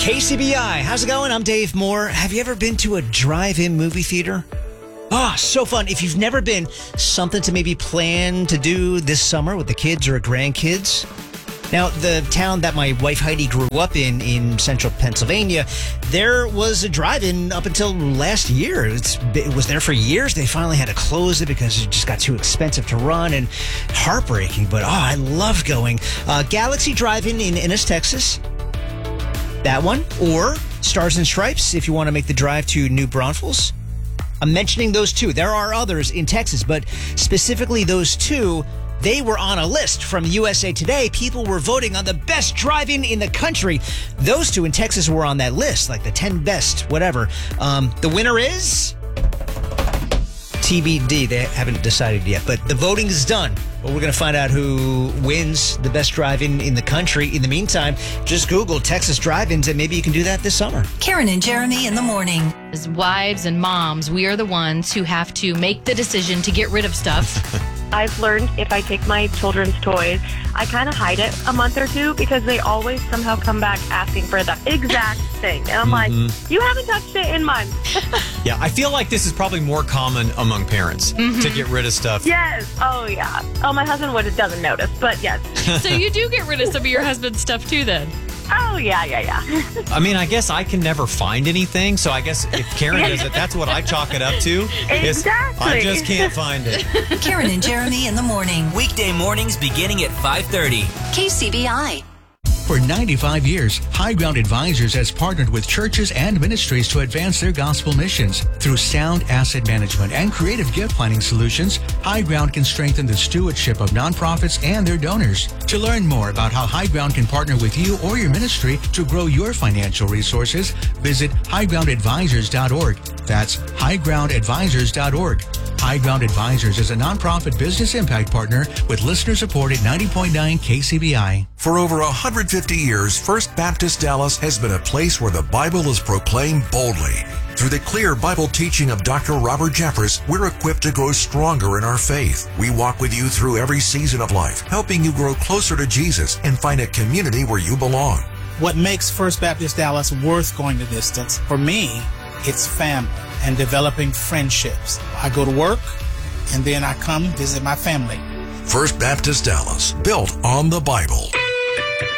KCBI, how's it going? I'm Dave Moore. Have you ever been to a drive-in movie theater? Oh, so fun. If you've never been, something to maybe plan to do this summer with the kids or grandkids. Now, the town that my wife Heidi grew up in central Pennsylvania, there was a drive-in up until last year. It was there for years. They finally had to close it because it just got too expensive to run and heartbreaking. But, I love going. Galaxy Drive-In in Ennis, Texas. That one. Or Stars and Stripes if you want to make the drive to New Braunfels. I'm mentioning those two. There are others in Texas, but specifically those two, they were on a list from USA Today. People were voting on the best drive-in in the country. Those two in Texas were on that list, like the 10 best, whatever. The winner is TBD. They haven't decided yet, but the voting is done. But we're going to find out who wins the best drive-in in the country. In the meantime, just Google Texas drive-ins, and maybe you can do that this summer. Karen and Jeremy in the morning. As wives and moms, we are the ones who have to make the decision to get rid of stuff. I've learned if I take my children's toys, I kind of hide it a month or two because they always somehow come back asking for the exact thing. And I'm like, you haven't touched it in months. Yeah, I feel like this is probably more common among parents to get rid of stuff. Yes. Oh, yeah. Oh, my husband doesn't notice, but yes. So you do get rid of some of your husband's stuff too then? Oh, yeah. I mean, I guess I can never find anything, so I guess if Karen does it, that's what I chalk it up to. Exactly. I just can't find it. Karen and Jeremy in the morning. Weekday mornings beginning at 5:30. KCBI. For 95 years, High Ground Advisors has partnered with churches and ministries to advance their gospel missions. Through sound asset management and creative gift planning solutions, High Ground can strengthen the stewardship of nonprofits and their donors. To learn more about how High Ground can partner with you or your ministry to grow your financial resources, visit highgroundadvisors.org. That's highgroundadvisors.org. High Ground Advisors is a nonprofit business impact partner with listener support at 90.9 KCBI. For over 150 years, First Baptist Dallas has been a place where the Bible is proclaimed boldly. Through the clear Bible teaching of Dr. Robert Jeffress, we're equipped to grow stronger in our faith. We walk with you through every season of life, helping you grow closer to Jesus and find a community where you belong. What makes First Baptist Dallas worth going the distance, for me, it's family and developing friendships. I go to work, and then I come visit my family. First Baptist Dallas, built on the Bible.